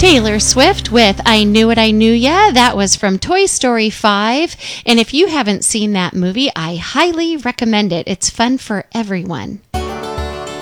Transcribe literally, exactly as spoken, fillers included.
Taylor Swift with I Knew It, I Knew Ya. That was from Toy Story five. And if you haven't seen that movie, I highly recommend it. It's fun for everyone.